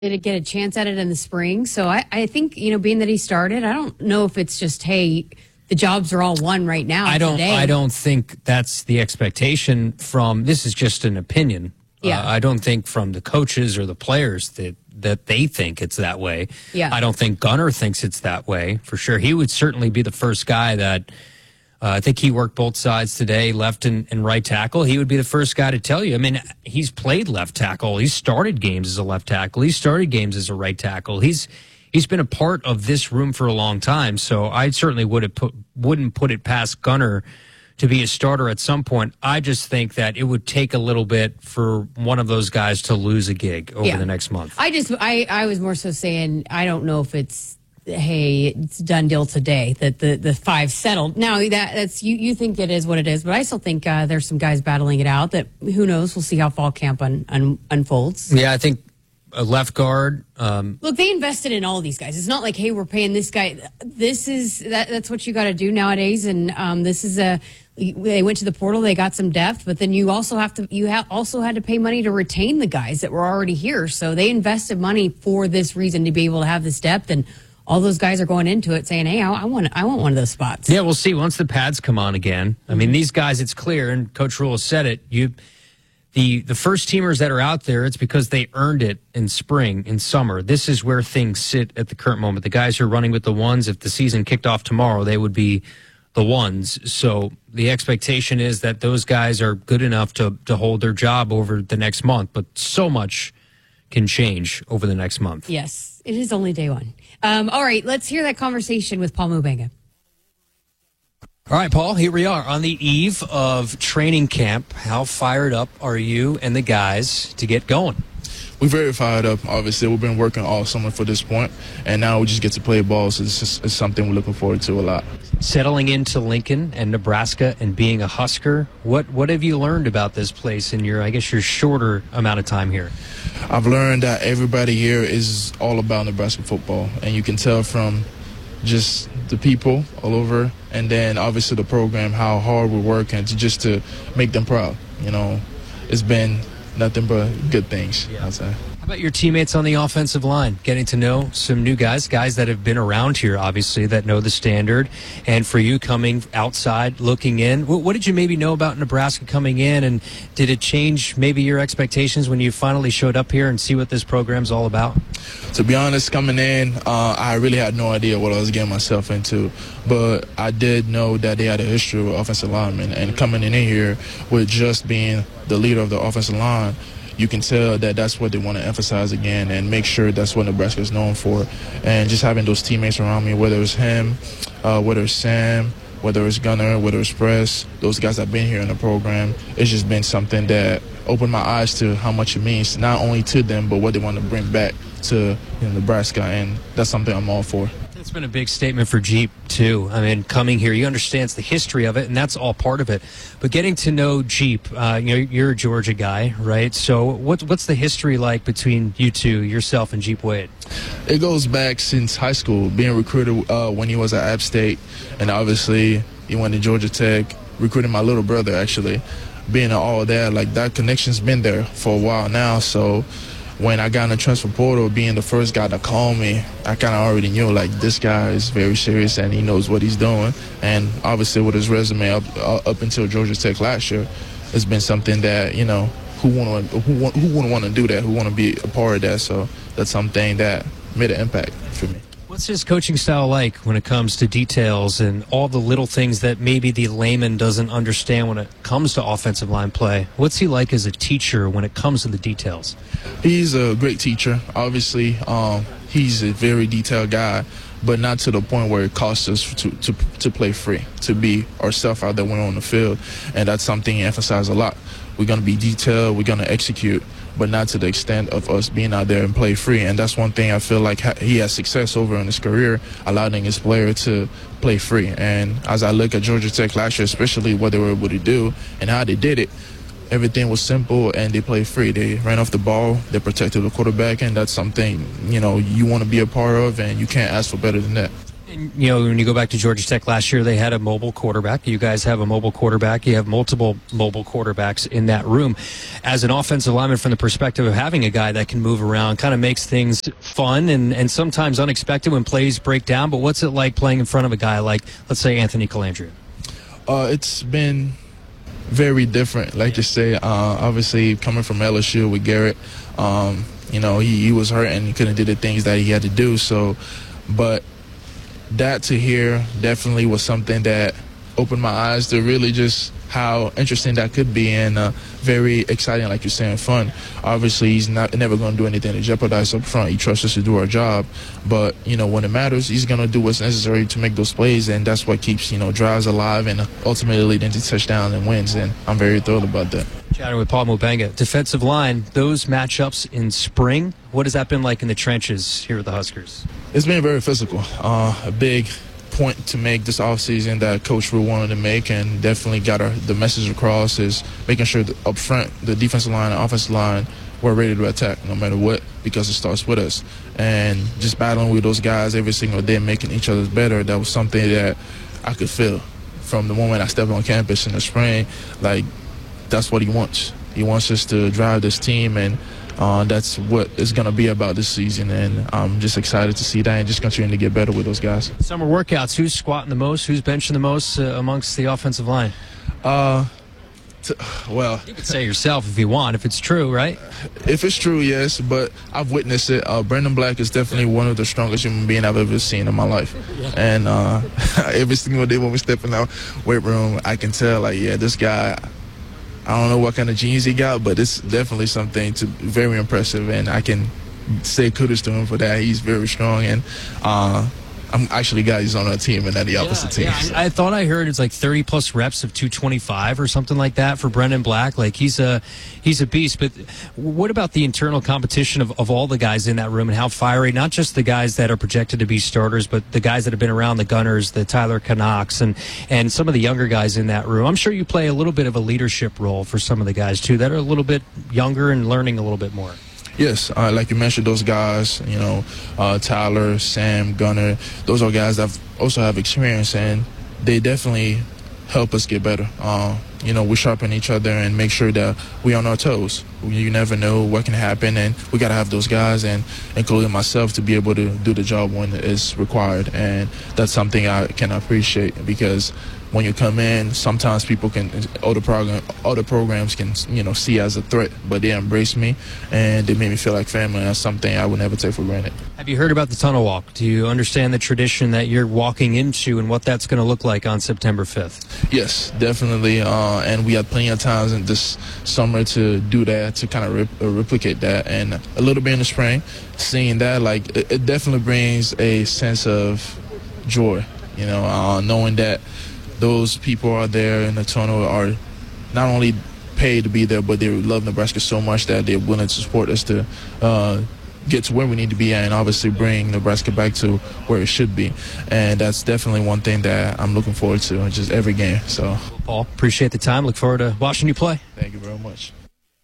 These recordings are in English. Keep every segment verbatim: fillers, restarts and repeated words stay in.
to get a chance at it in the spring. So I, I think, you know, being that he started, I don't know if it's just, hey, the jobs are all won right now. I don't today. I don't think that's the expectation from, this is just an opinion. Yeah. Uh, I don't think from the coaches or the players that, that they think it's that way. Yeah. I don't think Gunnar thinks it's that way, for sure. He would certainly be the first guy that, uh, I think he worked both sides today, left and, and right tackle. He would be the first guy to tell you. I mean, he's played left tackle. He's started games as a left tackle. He started games as a right tackle. He's he's been a part of this room for a long time. So I certainly would have put, wouldn't put it past Gunnar to be a starter at some point. I just think that it would take a little bit for one of those guys to lose a gig over Yeah. the next month. I just, I, I was more so saying, I don't know if it's, hey, it's done deal today that the, the five settled. Now that that's you, you think it is what it is, but I still think uh, there's some guys battling it out. That who knows? We'll see how fall camp un, un, unfolds. Yeah, I think a left guard. Um, Look, they invested in all of these guys. It's not like, hey, we're paying this guy. This is that. That's what you got to do nowadays. And um, this is a. They went to the portal. They got some depth, but then you also have to. You ha- also had to pay money to retain the guys that were already here. So they invested money for this reason, to be able to have this depth. And all those guys are going into it saying, hey, I, I want. I want one of those spots. yeah, we'll see once the pads come on again. I mean, these guys, it's clear, and Coach Rule has said it. You. The the first teamers that are out there, it's because they earned it in spring, in summer. This is where things sit at the current moment. The guys who are running with the ones, if the season kicked off tomorrow, they would be the ones. So the expectation is that those guys are good enough to, to hold their job over the next month. But so much can change over the next month. Yes, it is only day one. Um, all right, let's hear that conversation with Paul Mubenga. All right, Paul, here we are on the eve of training camp. How fired up are you and the guys to get going? We're very fired up. Obviously, we've been working all summer for this point, and now we just get to play ball, so it's, just, it's something we're looking forward to a lot. Settling into Lincoln and Nebraska and being a Husker, what what have you learned about this place in your, I guess, your shorter amount of time here? I've learned that everybody here is all about Nebraska football, and you can tell from just the people all over, and then obviously the program, how hard we're working to just to make them proud. You know, it's been nothing but good things, yeah. I'd say. How about your teammates on the offensive line? Getting to know some new guys, guys that have been around here, obviously, that know the standard. And for you coming outside, looking in, what, what did you maybe know about Nebraska coming in? And did it change maybe your expectations when you finally showed up here and see what this program's all about? To be honest, coming in, uh, I really had no idea what I was getting myself into. But I did know that they had a history of offensive linemen. And coming in here with just being the leader of the offensive line, you can tell that that's what they want to emphasize again and make sure that's what Nebraska is known for. And just having those teammates around me, whether it's him, uh, whether it's Sam, whether it's Gunnar, whether it's Press, those guys that have been here in the program, it's just been something that opened my eyes to how much it means, not only to them, but what they want to bring back to you know, Nebraska. And that's something I'm all for. It's been a big statement for Jeep, too. I mean, coming here, he understands the history of it, and that's all part of it. But getting to know Jeep, uh, you know, you're a Georgia guy, right? So what, what's the history like between you two, yourself and Jeep Wade? It goes back since high school, being recruited uh, when he was at App State, and obviously he went to Georgia Tech, recruiting my little brother, actually. Being all there, like that connection's been there for a while now, so when I got in the transfer portal, being the first guy to call me, I kind of already knew, like, this guy is very serious and he knows what he's doing. And obviously with his resume up uh, up until Georgia Tech last year, it's been something that, you know, who, wanna, who, want, who wouldn't want to do that, who want to be a part of that. So that's something that made an impact for me. What's his coaching style like when it comes to details and all the little things that maybe the layman doesn't understand when it comes to offensive line play? What's he like as a teacher when it comes to the details? He's a great teacher. Obviously, um, he's a very detailed guy, but not to the point where it costs us to, to, to play free, to be ourselves out there when we're on the field. And that's something he emphasizes a lot. We're going to be detailed, we're going to execute, but not to the extent of us being out there and play free. And that's one thing I feel like ha- he has success over in his career, allowing his player to play free. And as I look at Georgia Tech last year, especially what they were able to do and how they did it, everything was simple and they played free. They ran off the ball, they protected the quarterback, and that's something, you know, you want to be a part of, and you can't ask for better than that. And, you know, when you go back to Georgia Tech last year, they had a mobile quarterback. You guys have a mobile quarterback. You have multiple mobile quarterbacks in that room. As an offensive lineman, from the perspective of having a guy that can move around, kind of makes things fun and, and sometimes unexpected when plays break down. But what's it like playing in front of a guy like, let's say, Anthony Colandrea? Uh, it's been very different, like you say. Uh, obviously, coming from L S U with Garrett, um, you know, he, he was hurt and he couldn't do the things that he had to do. So, but that to hear definitely was something that opened my eyes to really just how interesting that could be, and uh, very exciting, like you're saying, fun. Obviously, he's not never going to do anything to jeopardize up front. He trusts us to do our job, but you know, when it matters, he's going to do what's necessary to make those plays, and that's what keeps, you know, drives alive and ultimately leading to touchdown and wins. And I'm very thrilled about that. Chatting with Paul Mubenga. Defensive line, those matchups in spring, what has that been like in the trenches here at the Huskers? It's been very physical. Uh, a big point to make this offseason that Coach Rule wanted to make, and definitely got our, the message across, is making sure that up front, the defensive line and offensive line, we're ready to attack no matter what, because it starts with us. And just battling with those guys every single day, making each other better, that was something that I could feel from the moment I stepped on campus in the spring. Like, that's what he wants. He wants us to drive this team, and Uh, that's what it's going to be about this season, and I'm just excited to see that and just continue to get better with those guys. Summer workouts, who's squatting the most, who's benching the most uh, amongst the offensive line? Uh, t- well, you can say yourself if you want, if it's true, right? If it's true, yes, but I've witnessed it. Uh, Brandon Black is definitely one of the strongest human beings I've ever seen in my life. And uh, every single day when we step in our weight room, I can tell, like, yeah, this guy, I don't know what kind of genes he got, but it's definitely something to very impressive, and I can say kudos to him for that. He's very strong, and uh, I'm actually glad he's on our team and not the opposite yeah, team. Yeah. So. I thought I heard it's like thirty plus reps of two twenty-five or something like that for Brendan Black. Like, he's a he's a beast. But what about the internal competition of, of all the guys in that room, and how fiery, not just the guys that are projected to be starters, but the guys that have been around, the Gunners, the Tyler Canucks, and, and some of the younger guys in that room? I'm sure you play a little bit of a leadership role for some of the guys, too, that are a little bit younger and learning a little bit more. Yes, uh, like you mentioned, those guys, you know, uh, Tyler, Sam, Gunner, those are guys that also have experience, and they definitely help us get better. Uh, you know, we sharpen each other and make sure that we're on our toes. You never know what can happen, and we got to have those guys, and including myself, to be able to do the job when it's required. And that's something I can appreciate, because when you come in, sometimes people can, other program, other programs can, you know, see as a threat, but they embrace me and they made me feel like family. And that's something I would never take for granted. Have you heard about the tunnel walk? Do you understand the tradition that you're walking into and what that's going to look like on September fifth? Yes, definitely. Uh, and we had plenty of times in this summer to do that, to kind of rep- uh, replicate that, and a little bit in the spring. Seeing that, like, it, it definitely brings a sense of joy. You know, uh, knowing that those people are there in the tunnel are not only paid to be there, but they love Nebraska so much that they're willing to support us to uh, get to where we need to be at, and obviously bring Nebraska back to where it should be. And that's definitely one thing that I'm looking forward to in just every game. So, Paul, appreciate the time. Look forward to watching you play. Thank you very much.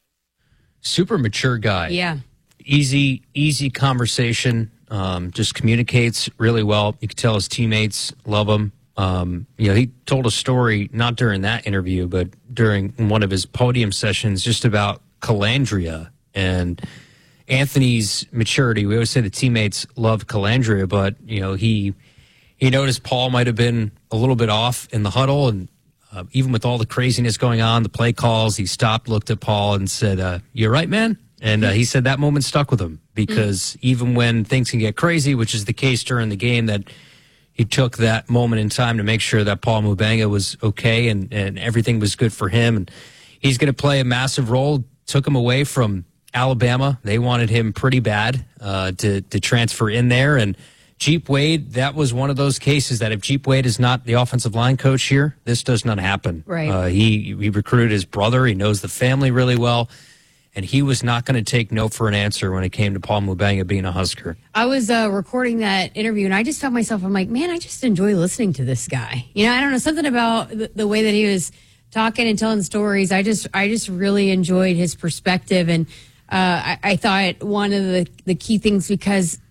Super mature guy. Yeah. Easy, easy conversation. Um, just communicates really well. You can tell his teammates love him. Um, you know, he told a story, not during that interview, but during one of his podium sessions, just about Colandrea and Anthony's maturity. We always say the teammates love Colandrea, but, you know, he he noticed Paul might have been a little bit off in the huddle, and uh, even with all the craziness going on, the play calls, he stopped, looked at Paul and said, uh, "You right, man?" And uh, he said that moment stuck with him, because mm. even when things can get crazy, which is the case during the game, that he took that moment in time to make sure that Paul Mubenga was okay and, and everything was good for him. And he's going to play a massive role. Took him away from Alabama. They wanted him pretty bad uh, to, to transfer in there. And Jeep Wade, that was one of those cases that if Jeep Wade is not the offensive line coach here, this does not happen. Right. Uh, he, he recruited his brother. He knows the family really well. And he was not going to take no for an answer when it came to Paul Mubenga being a Husker. I was uh, recording that interview, and I just found myself, I'm like, man, I just enjoy listening to this guy. You know, I don't know, something about the, the way that he was talking and telling stories. I just I just really enjoyed his perspective. And uh, I, I thought one of the, the key things, because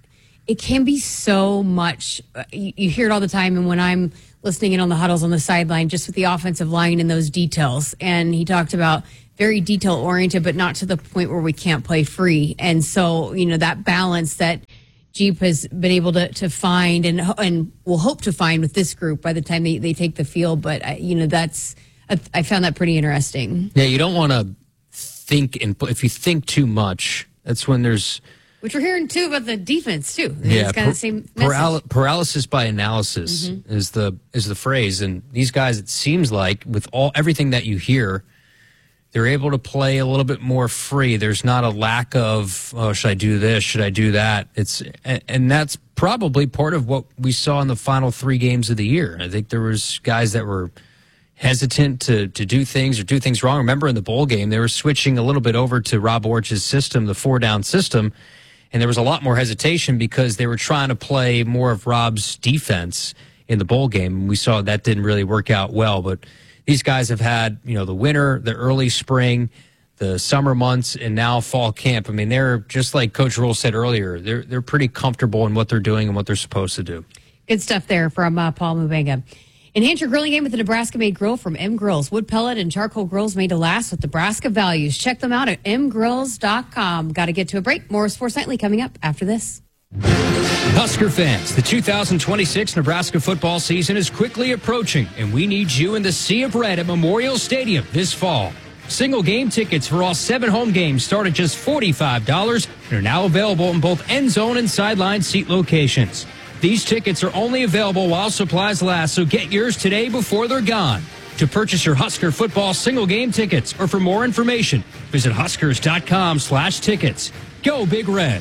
it can be so much. Uh, you, you hear it all the time. And when I'm listening in on the huddles on the sideline, just with the offensive line and those details. And he talked about very detail oriented, but not to the point where we can't play free. And so, you know, that balance that Jeep has been able to, to find and and will hope to find with this group by the time they, they take the field. But, I, you know, that's, I, I found that pretty interesting. Yeah, you don't want to think, and if you think too much, that's when there's... Which we're hearing, too, about the defense, too. I mean, yeah, it's kind par- of the same paral- message. paralysis by analysis mm-hmm. is the is the phrase. And these guys, it seems like, with all everything that you hear, they're able to play a little bit more free. There's not a lack of, oh, should I do this? Should I do that? It's and, and that's probably part of what we saw in the final three games of the year. I think there was guys that were hesitant to, to do things or do things wrong. Remember in the bowl game, they were switching a little bit over to Rob Orch's system, the four-down system, and there was a lot more hesitation because they were trying to play more of Rob's defense in the bowl game. We saw that didn't really work out well, but these guys have had, you know, the winter, the early spring, the summer months, and now fall camp. I mean, they're just like Coach Rule said earlier, they're they're pretty comfortable in what they're doing and what they're supposed to do. Good stuff there from uh, Paul Mubenga. Enhance your grilling game with the Nebraska-made grill from M Grills. Wood pellet and charcoal grills made to last with Nebraska values. Check them out at m grills dot com. Got to get to a break. More Sports Nightly coming up after this. Husker fans, the two thousand twenty-six Nebraska football season is quickly approaching, and we need you in the Sea of Red at Memorial Stadium this fall. Single game tickets for all seven home games start at just forty-five dollars and are now available in both end zone and sideline seat locations. These tickets are only available while supplies last, so get yours today before they're gone. To purchase your Husker football single game tickets or for more information, visit huskers dot com slash tickets. Go Big Red.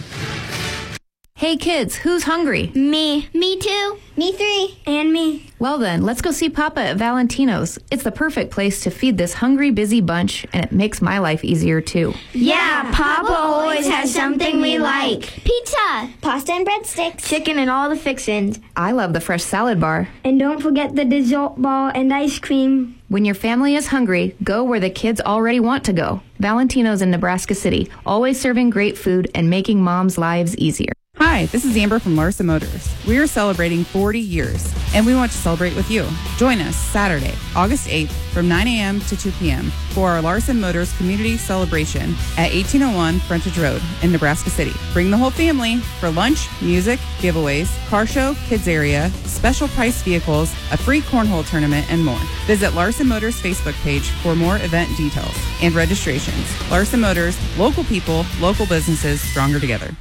Hey kids, who's hungry? Me. Me too. Me three. And me. Well then, let's go see Papa at Valentino's. It's the perfect place to feed this hungry, busy bunch, and it makes my life easier too. Yeah, Papa always has something we like. Pizza, pasta and breadsticks, chicken and all the fixins. I love the fresh salad bar. And don't forget the dessert ball and ice cream. When your family is hungry, go where the kids already want to go. Valentino's in Nebraska City, always serving great food and making moms' lives easier. Hi, this is Amber from Larson Motors. We are celebrating forty years, and we want to celebrate with you. Join us Saturday, August eighth from nine a.m. to two p.m. for our Larson Motors Community Celebration at eighteen oh one Frontage Road in Nebraska City. Bring the whole family for lunch, music, giveaways, car show, kids area, special price vehicles, a free cornhole tournament, and more. Visit Larson Motors Facebook page for more event details and registrations. Larson Motors, local people, local businesses, stronger together.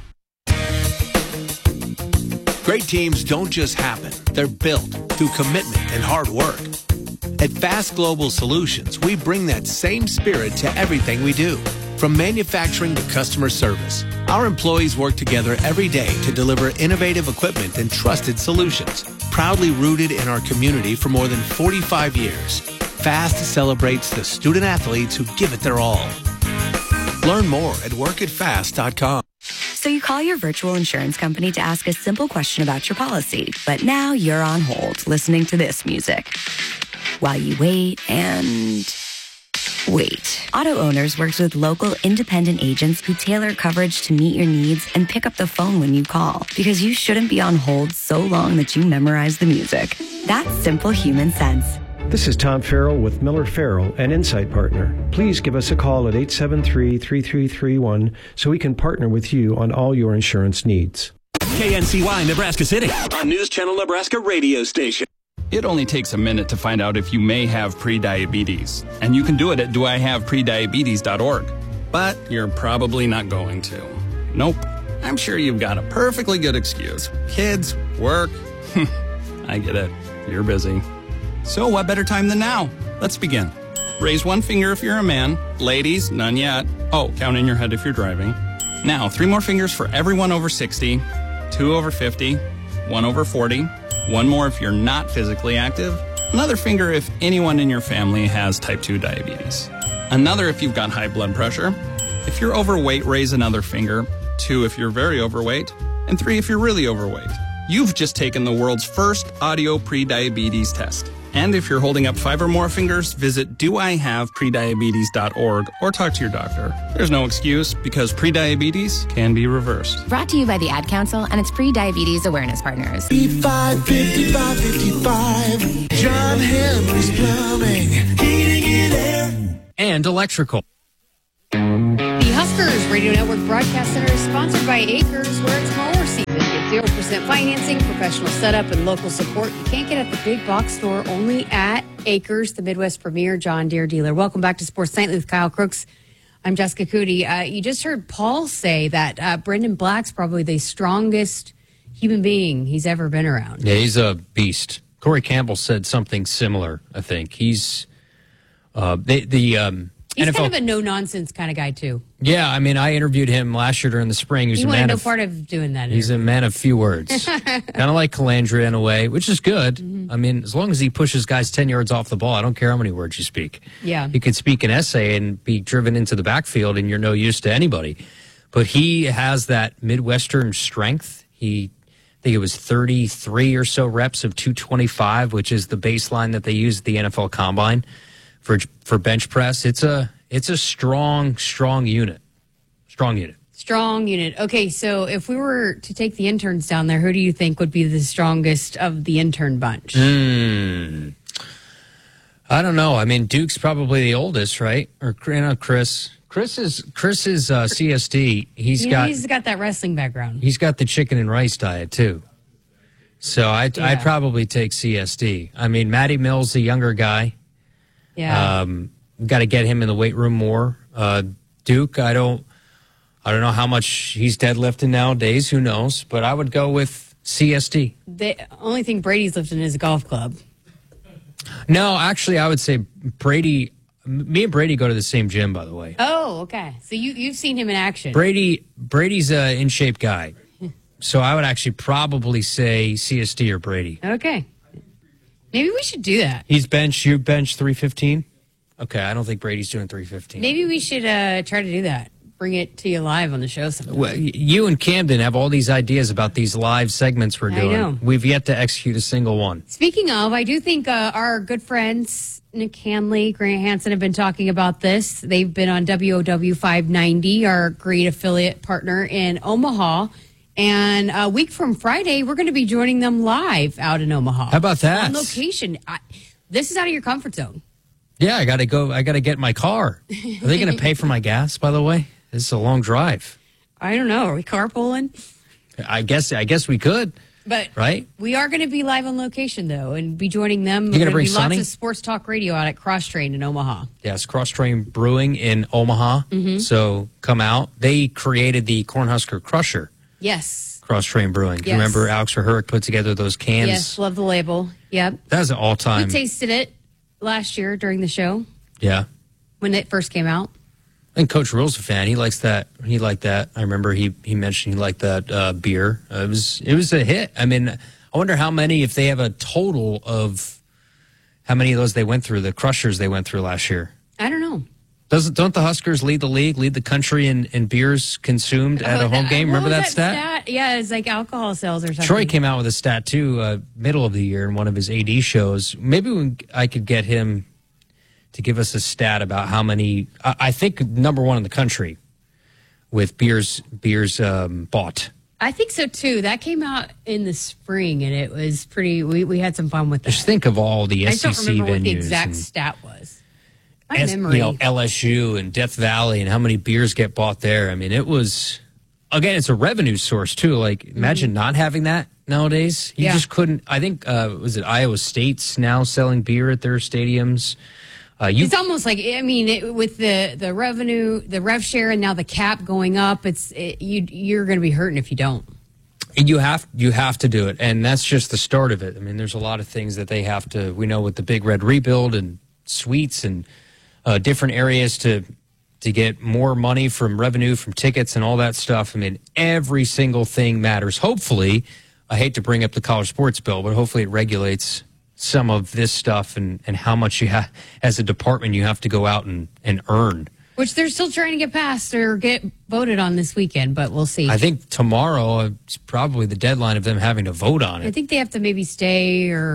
Great teams don't just happen. They're built through commitment and hard work. At Fast Global Solutions, we bring that same spirit to everything we do. From manufacturing to customer service, our employees work together every day to deliver innovative equipment and trusted solutions. Proudly rooted in our community for more than forty-five years, Fast celebrates the student athletes who give it their all. Learn more at work at fast dot com. So you call your virtual insurance company to ask a simple question about your policy, but now you're on hold listening to this music while you wait and wait. Auto Owners works with local independent agents who tailor coverage to meet your needs and pick up the phone when you call, because you shouldn't be on hold so long that you memorize the music. That's simple human sense. This is Tom Farrell with Miller Farrell, an Insight Partner. Please give us a call at eight seven three, three three three one so we can partner with you on all your insurance needs. K N C Y Nebraska City, a News Channel Nebraska radio station. It only takes a minute to find out if you may have prediabetes, and you can do it at do I have prediabetes dot org. But you're probably not going to. Nope. I'm sure you've got a perfectly good excuse. Kids, work. I get it. You're busy. So what better time than now? Let's begin. Raise one finger if you're a man. Ladies, none yet. Oh, count in your head if you're driving. Now, three more fingers for everyone over sixty, two over fifty, one over forty, one more if you're not physically active, another finger if anyone in your family has type two diabetes, another if you've got high blood pressure. If you're overweight, raise another finger, two if you're very overweight, and three if you're really overweight. You've just taken the world's first audio pre-diabetes test. And if you're holding up five or more fingers, visit do I have prediabetes dot org or talk to your doctor. There's no excuse because prediabetes can be reversed. Brought to you by the Ad Council and its pre-diabetes awareness partners. fifty-five, fifty-five, fifty-five. John Henry's Plumbing, heating and air. And electrical. The Huskers Radio Network Broadcast Center is sponsored by Acres, where it's mower season. Get zero percent financing, professional setup, and local support you can't get at the big box store, only at Acres, the Midwest premier John Deere dealer. Welcome back to Sports Nightly with Kyle Crooks. I'm Jessica Cootie. Uh, you just heard Paul say that uh, Brendan Black's probably the strongest human being he's ever been around. Yeah, he's a beast. Corey Campbell said something similar, I think. He's uh, the, the um, He's N F L. kind of a no-nonsense kind of guy, too. Yeah, I mean, I interviewed him last year during the spring. He's He a wanted man no of, part of doing that. He's a man of few words. Kind of like Calandria in a way, which is good. Mm-hmm. I mean, as long as he pushes guys ten yards off the ball, I don't care how many words you speak. Yeah. He could speak an essay and be driven into the backfield, and you're no use to anybody. But he has that Midwestern strength. He, I think it was thirty-three or so reps of two twenty-five, which is the baseline that they use at the N F L Combine for for bench press. It's a it's a strong, strong unit. Strong unit. Strong unit. Okay, so if we were to take the interns down there, who do you think would be the strongest of the intern bunch? Mm. I don't know. I mean, Duke's probably the oldest, right? Or you know, Chris. Chris is Chris is uh, C S D. He's you know, got he's got that wrestling background. He's got the chicken and rice diet too. So I'd, Yeah. I'd probably take C S D. I mean, Matty Mills, the younger guy. Yeah. Um, got to get him in the weight room more. Uh, Duke, I don't, I don't know how much he's deadlifting nowadays. Who knows? But I would go with C S D. The only thing Brady's lifting is a golf club. No, actually, I would say Brady. Me and Brady go to the same gym, by the way. Oh, okay. So you you've seen him in action. Brady, Brady's a in shape guy, so I would actually probably say C S D or Brady. Okay. Maybe we should do that. He's bench. You bench three fifteen. Okay, I don't think Brady's doing three fifteen. Maybe we should uh, try to do that. Bring it to you live on the show sometime. Well, you and Camden have all these ideas about these live segments we're I doing. know. We've yet to execute a single one. Speaking of, I do think uh, our good friends Nick Hanley, Grant Hansen have been talking about this. They've been on W O W five ninety, our great affiliate partner in Omaha. And a week from Friday, we're going to be joining them live out in Omaha. How about that? On location. I, this is out of your comfort zone. Yeah, I got to go. I got to get my car. Are they going to pay for my gas, by the way? This is a long drive. I don't know. Are we carpooling? I guess I guess we could. But right? We are going to be live on location, though, and be joining them. You going to bring be Sonny? lots of sports talk radio out at Cross Train in Omaha. Yes, Cross Train Brewing in Omaha. Mhm. So come out. They created the Cornhusker Crusher. Yes. Cross Train Brewing. Yes. You remember Alex Verhurk put together those cans? Yes, love the label. Yep. That was an all-time. We tasted it last year during the show Yeah. when it first came out. And Coach Rule's a fan. He likes that. He liked that. I remember he he mentioned he liked that uh, beer. Uh, it was it was a hit. I mean, I wonder how many, if they have a total of how many of those they went through, the crushers they went through last year. I don't know. Doesn't don't the Huskers lead the league, lead the country in, in beers consumed at Oh, a home that- game? what Remember was that, stat? Yeah, it's like alcohol sales or something. Troy came out with a stat too, uh, middle of the year in one of his A D shows. Maybe we, I could get him to give us a stat about how many. I, I think number one in the country with beers beers um, bought. I think so too. That came out in the spring, and it was pretty. We, we had some fun with that. Just think of all the I S E just C don't remember what the venues exact and stat was. My S- memory. you know, L S U and Death Valley and how many beers get bought there. I mean, it was again, it's a revenue source too. Like, imagine not having that nowadays. You Yeah. just couldn't. I think uh, was it Iowa State's now selling beer at their stadiums. Uh, you It's almost like, I mean, it, with the, the revenue, the rev share, and now the cap going up, it's it, you you're going to be hurting if you don't. You have you have to do it, and that's just the start of it. I mean, there's a lot of things that they have to. We know with the Big Red rebuild and suites and uh, different areas to to get more money from revenue from tickets and all that stuff. I mean, every single thing matters. Hopefully, I hate to bring up the college sports bill, but hopefully it regulates some of this stuff and, and how much you have as a department you have to go out and, and earn. Which they're still trying to get passed or get voted on this weekend, but we'll see. I think tomorrow is probably the deadline of them having to vote on I it. think they have to maybe stay or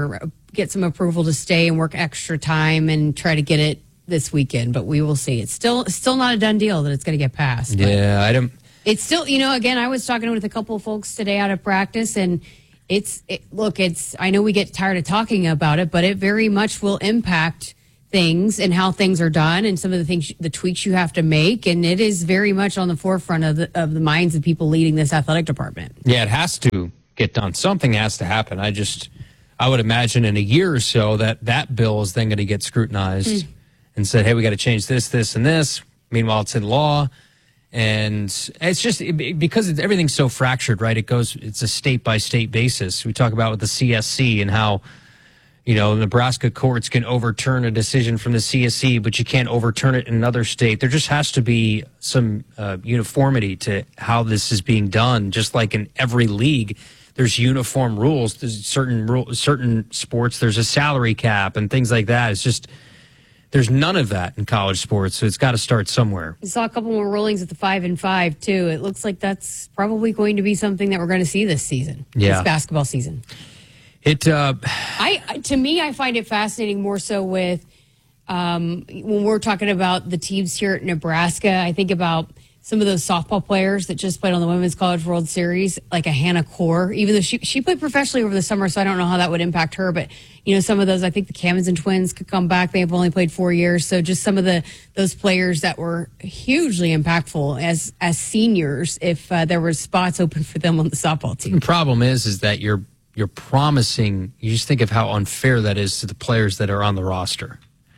get some approval to stay and work extra time and try to get it this weekend. But we will see. It's still still not a done deal that it's going to get passed. Yeah, I don't. It's still, you know, again, I was talking with a couple of folks today out of practice, and it's it, look, it's. I know we get tired of talking about it, but it very much will impact things and how things are done and some of the things, the tweaks you have to make. And it is very much on the forefront of the, of the minds of people leading this athletic department. Yeah, it has to get done. Something has to happen. I just, I would imagine in a year or so that that bill is then going to get scrutinized mm. and said, hey, we got to change this, this, and this. Meanwhile, it's in law. And it's just because it's, everything's so fractured, right? It goes, it's a state by state basis. We talk about with the C S C and how, you know, Nebraska courts can overturn a decision from the C S C, but you can't overturn it in another state. There just has to be some uh, uniformity to how this is being done. Just like in every league, there's uniform rules. There's certain rule, certain sports, there's a salary cap and things like that. It's just, there's none of that in college sports, so it's got to start somewhere. We saw a couple more rulings at the five and five, too. It looks like that's probably going to be something that we're going to see this season, yeah. this basketball season. It, uh, I to me, I find it fascinating more so with um, when we're talking about the teams here at Nebraska. I think about some of those softball players that just played on the Women's College World Series, like a Hannah Core, even though she she played professionally over the summer, so I don't know how that would impact her. But you know, some of those, I think the Kaminson twins could come back. They've only played four years, so just some of the those players that were hugely impactful as as seniors, if uh, there were spots open for them on the softball team. The problem is, is that you're. You're promising, you just think of how unfair that is to the players that are on the roster,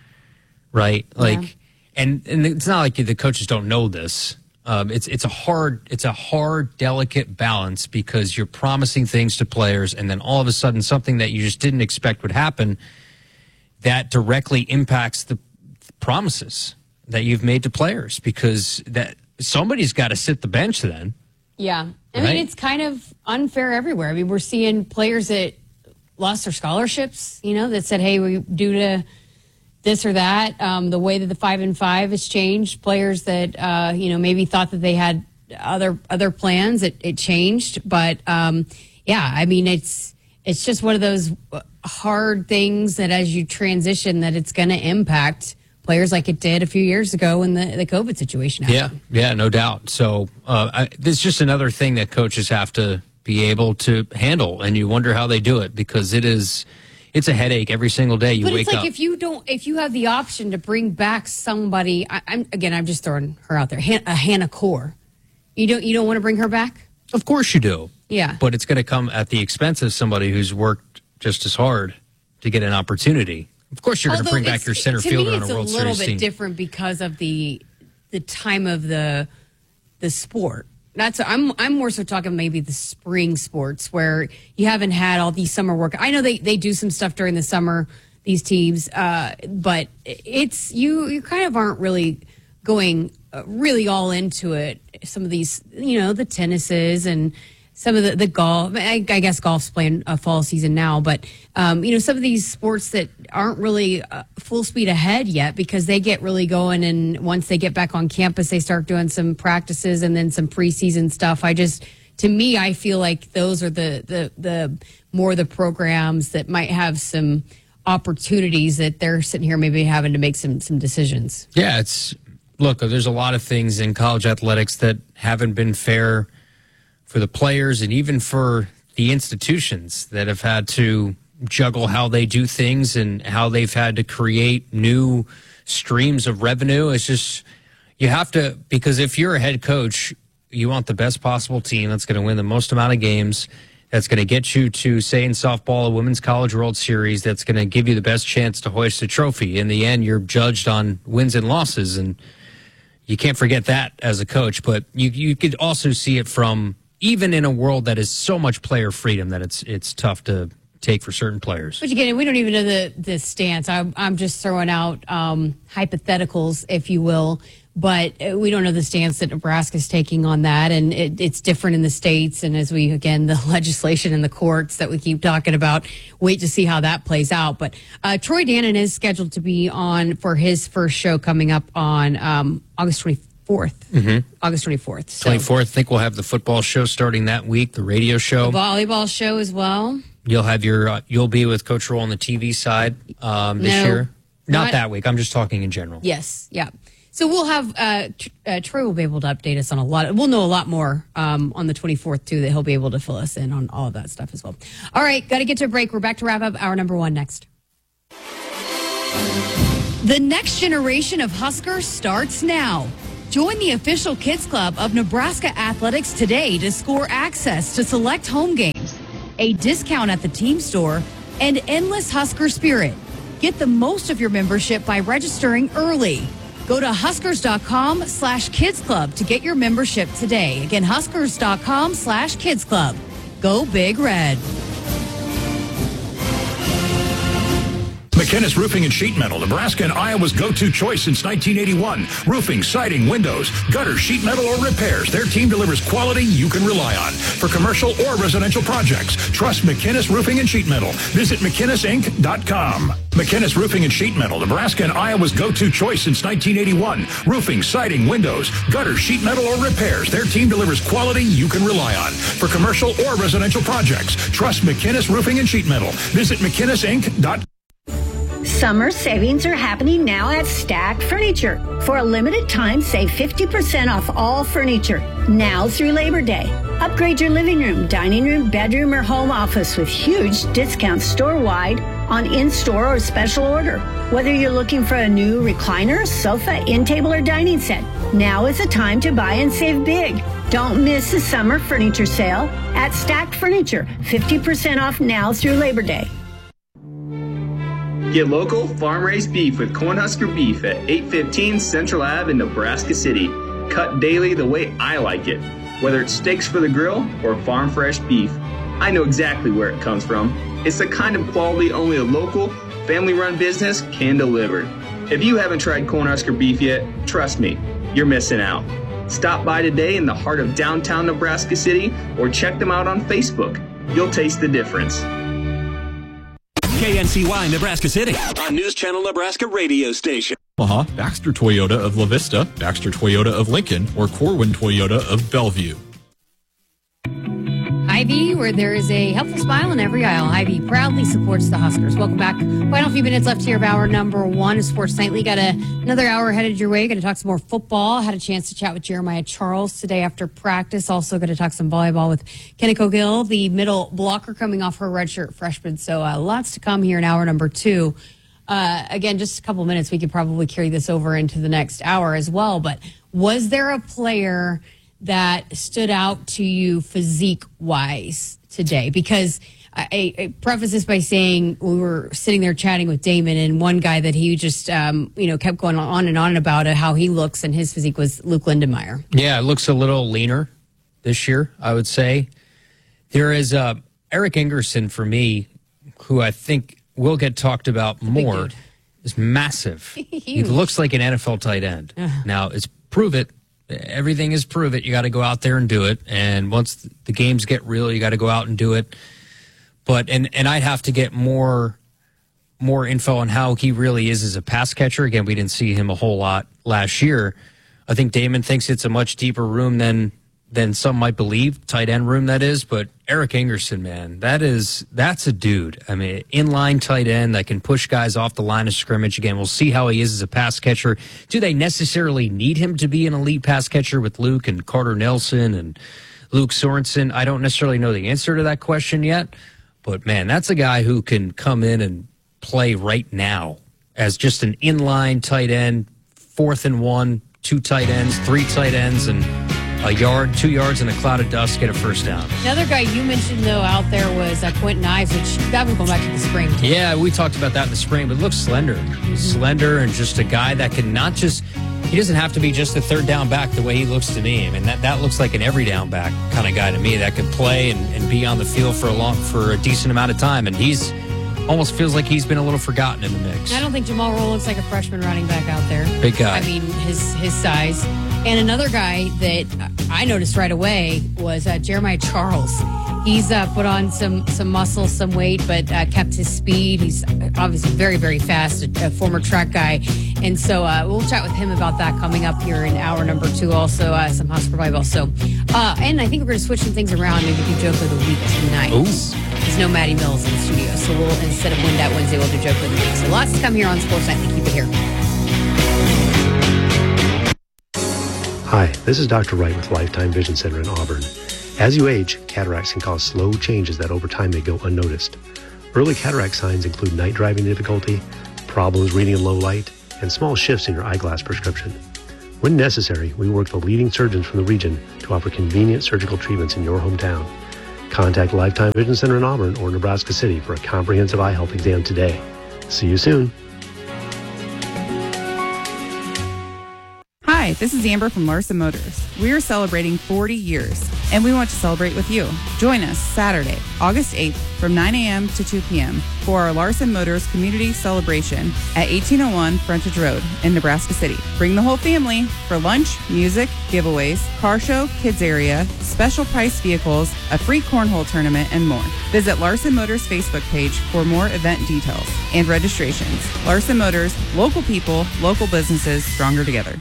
right? Like, yeah. and, and it's not like the coaches don't know this. Um, it's, it's a hard, it's a hard, delicate balance because you're promising things to players and then all of a sudden something that you just didn't expect would happen that directly impacts the promises that you've made to players because that somebody's got to sit the bench then. Yeah. I right? mean, it's kind of unfair everywhere. I mean, we're seeing players that lost their scholarships, you know, that said, hey, we due to this or that, um, the way that the five and five has changed, players that, uh, you know, maybe thought that they had other other plans, it, it changed. But, um, yeah, I mean, it's it's just one of those hard things that as you transition that it's going to impact players like it did a few years ago when the, the COVID situation happened. Yeah, yeah, no doubt. So uh, I, this is just another thing that coaches have to be able to handle, and you wonder how they do it because it is, it's a headache every single day. You but wake it's like up. if you don't, if you have the option to bring back somebody, I, I'm again, I'm just throwing her out there, Han, a Hannah Core. You don't, you don't want to bring her back? Of course you do. Yeah, but it's going to come at the expense of somebody who's worked just as hard to get an opportunity. Of course, you're going to bring back your center fielder on a World Series team. To me, it's a little bit different because of the the time of the the sport. That's I'm I'm more so talking maybe the spring sports where you haven't had all these summer work. I know they, they do some stuff during the summer, these teams, uh, but it's you you kind of aren't really going uh, really all into it. Some of these, you know, the tennises and some of the, the golf, I, I guess golf's playing a fall season now, but, um, you know, some of these sports that aren't really uh, full speed ahead yet because they get really going. And once they get back on campus, they start doing some practices and then some preseason stuff. I just, to me, I feel like those are the, the, the more the programs that might have some opportunities that they're sitting here maybe having to make some, some decisions. Yeah, it's, look, there's a lot of things in college athletics that haven't been fair for the players and even for the institutions that have had to juggle how they do things and how they've had to create new streams of revenue. It's just, you have to, because if you're a head coach, you want the best possible team that's going to win the most amount of games, that's going to get you to, say, in softball, a Women's College World Series, that's going to give you the best chance to hoist a trophy. In the end, you're judged on wins and losses, and you can't forget that as a coach. But you you could also see it from, even in a world that is so much player freedom that it's it's tough to take for certain players. But again, we don't even know the, the stance. I'm, I'm just throwing out um, hypotheticals, if you will, but we don't know the stance that Nebraska's taking on that, and it, it's different in the states. And as we, again, the legislation and the courts that we keep talking about, wait to see how that plays out. But uh, Troy Dannon is scheduled to be on for his first show coming up on um, August twenty-fourth. Mm-hmm. August twenty-fourth. So. twenty-fourth. I think we'll have the football show starting that week, the radio show. The volleyball show as well. You'll have your uh, you'll be with Coach Roll on the T V side um, this No, year. Not, not- that week. I'm just talking in general. Yes, yeah. So we'll have uh, Tr- uh, Troy will be able to update us on a lot. We'll know a lot more um, on the twenty-fourth too. That he'll be able to fill us in on all of that stuff as well. All right, got to get to a break. We're back to wrap up hour number one next. The next generation of Huskers starts now. Join the official Kids Club of Nebraska Athletics today to score access to select home games, a discount at the team store, and endless Husker spirit. Get the most of your membership by registering early. Go to huskers.com slash kids club to get your membership today. Again, huskers.com slash kids club. Go Big Red. McKinnis Roofing and Sheet Metal, Nebraska and Iowa's go-to choice since nineteen eighty-one. Roofing, siding, windows, gutter, sheet metal, or repairs. Their team delivers quality you can rely on. For commercial or residential projects, trust McKinnis Roofing and Sheet Metal. Visit mckinnis inc dot com. McKinnis Roofing and Sheet Metal, Nebraska and Iowa's go-to choice since nineteen eighty-one. Roofing, siding, windows, gutter, sheet metal, or repairs. Their team delivers quality you can rely on. For commercial or residential projects, trust McKinnis Roofing and Sheet Metal. Visit mckinnis inc dot com. Summer savings are happening now at Stack Furniture. For a limited time, save fifty percent off all furniture, now through Labor Day. Upgrade your living room, dining room, bedroom, or home office with huge discounts store-wide on in-store or special order. Whether you're looking for a new recliner, sofa, in-table, or dining set, now is the time to buy and save big. Don't miss the summer furniture sale at Stack Furniture. fifty percent off now through Labor Day. Get local, farm-raised beef with Cornhusker Beef at eight fifteen Central Ave in Nebraska City. Cut daily the way I like it. Whether it's steaks for the grill or farm-fresh beef, I know exactly where it comes from. It's the kind of quality only a local, family-run business can deliver. If you haven't tried Cornhusker Beef yet, trust me, you're missing out. Stop by today in the heart of downtown Nebraska City or check them out on Facebook. You'll taste the difference. K N C Y Nebraska City, a News Channel Nebraska radio station. Omaha, Baxter Toyota of La Vista, Baxter Toyota of Lincoln, or Corwin Toyota of Bellevue. Hy-Vee, where there is a helpful smile in every aisle. Hy-Vee proudly supports the Huskers. Welcome back. Final few minutes left here of hour number one of Sports Nightly. Got a, another hour headed your way. Going to talk some more football. Had a chance to chat with Jeremiah Charles today after practice. Also going to talk some volleyball with Kenneco Gill, the middle blocker coming off her redshirt freshman. So uh, lots to come here in hour number two. Uh, again, just a couple minutes. We could probably carry this over into the next hour as well. But was there a player that stood out to you physique-wise today? Because I, I preface this by saying we were sitting there chatting with Damon, and one guy that he just, um, you know, kept going on and on about it, how he looks, and his physique was Luke Lindenmeyer. Yeah, it looks a little leaner this year, I would say. There is uh, Eric Ingerson, for me, who I think will get talked about more, is massive. He looks like an N F L tight end. Now, it's prove it. Everything is prove it. You got to go out there and do it. And once the games get real, you got to go out and do it. But and and I'd have to get more more info on how he really is as a pass catcher. Again, we didn't see him a whole lot last year. I think Damon thinks it's a much deeper room than than some might believe, tight end room that is. But Eric Ingerson, man, that is that's a dude. I mean, inline tight end that can push guys off the line of scrimmage. Again, we'll see how he is as a pass catcher. Do they necessarily need him to be an elite pass catcher with Luke and Carter Nelson and Luke Sorensen? I don't necessarily know the answer to that question yet. But, man, that's a guy who can come in and play right now as just an inline tight end, fourth and one, two tight ends, three tight ends, and a yard, two yards, and a cloud of dust, get a first down. Another guy you mentioned, though, out there was uh, Quentin Ives, which that was going back to the spring. Too. Yeah, we talked about that in the spring, but looks slender. Mm-hmm. Slender and just a guy that can not just – he doesn't have to be just a third down back the way he looks to me. I mean, that, that looks like an every down back kind of guy to me that can play and, and be on the field for a long for a decent amount of time. And he's almost feels like he's been a little forgotten in the mix. I don't think Jamal Roll looks like a freshman running back out there. Big guy. I mean, his his size. And another guy that I noticed right away was uh, Jeremiah Charles. He's uh, put on some some muscle, some weight, but uh, kept his speed. He's obviously very, very fast, a, a former track guy. And so uh, we'll chat with him about that coming up here in hour number two. Also, uh, some Husker Bible. So, uh, and I think we're going to switch some things around. Maybe do joke of the week tonight. Ooh. There's no Maddie Mills in the studio, so we'll instead of Win Dat Wednesday, we'll do joke of the week. So lots to come here on Sports Night. Keep it here. Hi, this is Doctor Wright with Lifetime Vision Center in Auburn. As you age, cataracts can cause slow changes that over time may go unnoticed. Early cataract signs include night driving difficulty, problems reading in low light, and small shifts in your eyeglass prescription. When necessary, we work with leading surgeons from the region to offer convenient surgical treatments in your hometown. Contact Lifetime Vision Center in Auburn or Nebraska City for a comprehensive eye health exam today. See you soon. Hi, this is Amber from Larson Motors. We are celebrating forty years, and we want to celebrate with you. Join us Saturday, August eighth from nine a.m. to two p.m. for our Larson Motors Community Celebration at eighteen oh one Frontage Road in Nebraska City. Bring the whole family for lunch, music, giveaways, car show, kids area, special price vehicles, a free cornhole tournament, and more. Visit Larson Motors Facebook page for more event details and registrations. Larson Motors, local people, local businesses, stronger together.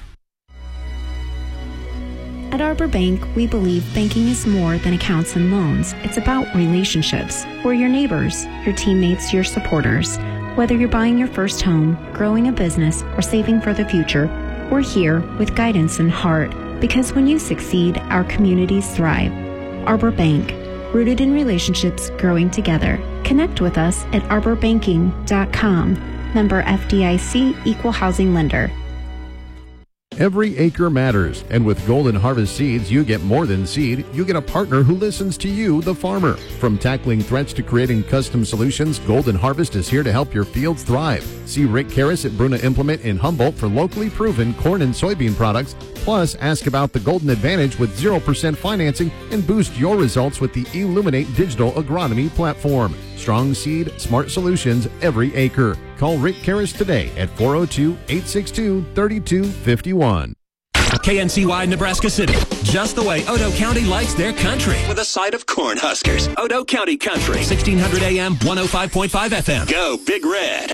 At Arbor Bank, we believe banking is more than accounts and loans. It's about relationships. We're your neighbors, your teammates, your supporters. Whether you're buying your first home, growing a business, or saving for the future, we're here with guidance and heart. Because when you succeed, our communities thrive. Arbor Bank, rooted in relationships, growing together. Connect with us at arbor banking dot com. Member F D I C, Equal Housing Lender. Every acre matters, and with Golden Harvest Seeds, you get more than seed. You get a partner who listens to you, the farmer. From tackling threats to creating custom solutions, Golden Harvest is here to help your fields thrive. See Rick Karras at Bruna Implement in Humboldt for locally proven corn and soybean products. Plus, ask about the Golden Advantage with zero percent financing and boost your results with the Illuminate Digital Agronomy platform. Strong seed, smart solutions every acre. Call Rick Karras today at four oh two, eight six two, three two five one. K N C Y Nebraska City. Just the way Odo County likes their country. With a side of Cornhuskers. Odo County Country. sixteen hundred A M, one oh five point five F M. Go Big Red.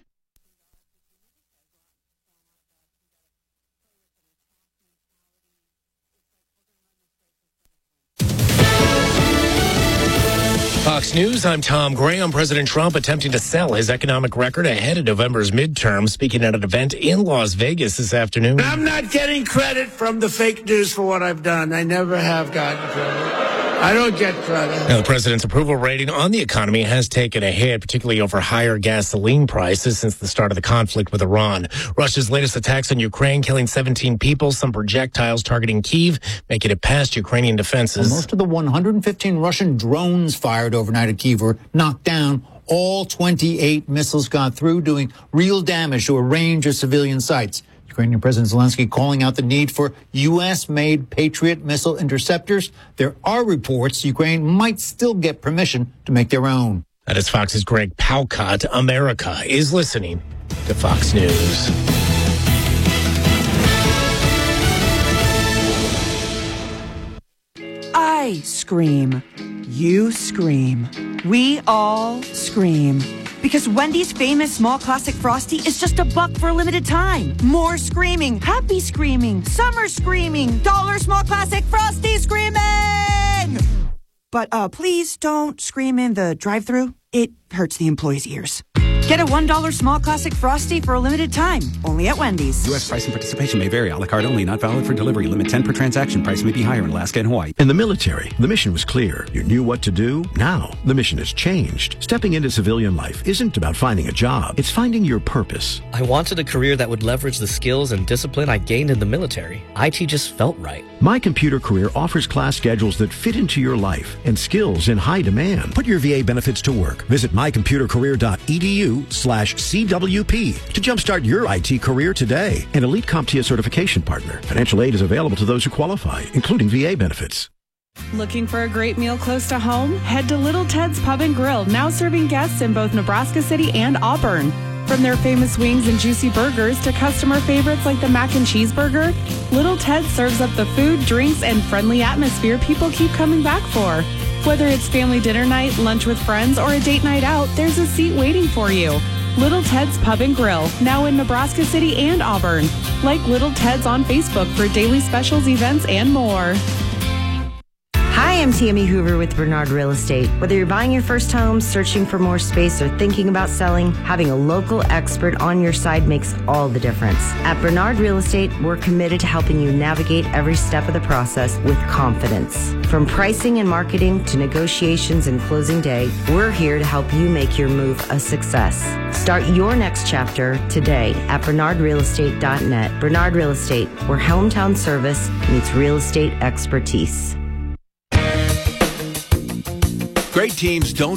Fox News, I'm Tom Graham. President Trump attempting to sell his economic record ahead of November's midterm, speaking at an event in Las Vegas this afternoon. I'm not getting credit from the fake news for what I've done. I never have gotten credit. I don't get credit. Now, the president's approval rating on the economy has taken a hit, particularly over higher gasoline prices since the start of the conflict with Iran. Russia's latest attacks on Ukraine, killing seventeen people, some projectiles targeting Kyiv, making it past Ukrainian defenses. Most of the one hundred fifteen Russian drones fired overnight at Kyiv were knocked down. All twenty-eight missiles got through, doing real damage to a range of civilian sites. Ukrainian President Zelensky calling out the need for U S-made Patriot missile interceptors. There are reports Ukraine might still get permission to make their own. That is Fox's Greg Palcott. America is listening to Fox News. I scream. You scream. We all scream. Because Wendy's famous small classic Frosty is just a buck for a limited time. More screaming, happy screaming, summer screaming, dollar small classic Frosty screaming! But uh, please don't scream in the drive-thru. It hurts the employees' ears. Get a one dollar small classic Frosty for a limited time, only at Wendy's. U S price and participation may vary. A la carte only, not valid for delivery. Limit ten per transaction. Price may be higher in Alaska and Hawaii. In the military, the mission was clear. You knew what to do. Now, the mission has changed. Stepping into civilian life isn't about finding a job. It's finding your purpose. I wanted a career that would leverage the skills and discipline I gained in the military. I T just felt right. My Computer Career offers class schedules that fit into your life and skills in high demand. Put your V A benefits to work. Visit my computer career dot e d u slash C W P to jumpstart your I T career today. An Elite CompTIA certification partner. Financial aid is available to those who qualify, including V A benefits. Looking for a great meal close to home? Head to Little Ted's Pub and Grill, now serving guests in both Nebraska City and Auburn. From their famous wings and juicy burgers to customer favorites like the mac and cheeseburger, Little Ted serves up the food, drinks, and friendly atmosphere people keep coming back for. Whether it's family dinner night, lunch with friends, or a date night out, there's a seat waiting for you. Little Ted's Pub and Grill, now in Nebraska City and Auburn. Like Little Ted's on Facebook for daily specials, events, and more. Hi, I'm Tammy Hoover with Bernard Real Estate. Whether you're buying your first home, searching for more space, or thinking about selling, having a local expert on your side makes all the difference. At Bernard Real Estate, we're committed to helping you navigate every step of the process with confidence. From pricing and marketing to negotiations and closing day, we're here to help you make your move a success. Start your next chapter today at bernard real estate dot net. Bernard Real Estate, where hometown service meets real estate expertise. Great teams don't